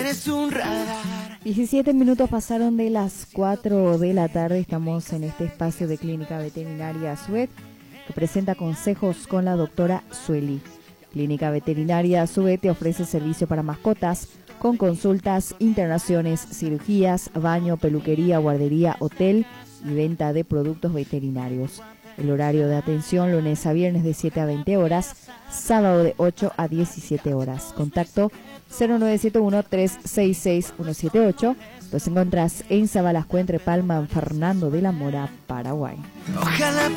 tienes un radar. 17 minutos pasaron de las 4 de la tarde. Estamos en este espacio de Clínica Veterinaria Suet, que presenta consejos con la doctora Sueli. Clínica Veterinaria Suet te ofrece servicio para mascotas con consultas, internaciones, cirugías, baño, peluquería, guardería, hotel y venta de productos veterinarios. El horario de atención lunes a viernes de 7 a 20 horas, sábado de 8 a 17 horas. Contacto 0971-366-178. Los encontrás en Sabalasco, entre Palma, en Fernando de la Mora, Paraguay. Ojalá